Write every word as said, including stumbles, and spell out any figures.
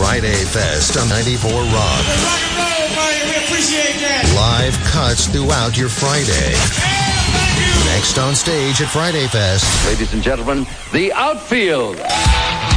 Friday Fest on ninety-four Rock. Rock and roll, buddy. We appreciate that. Live cuts throughout your Friday. Yeah, thank you. Next on stage at Friday Fest. Ladies and gentlemen, the Outfield.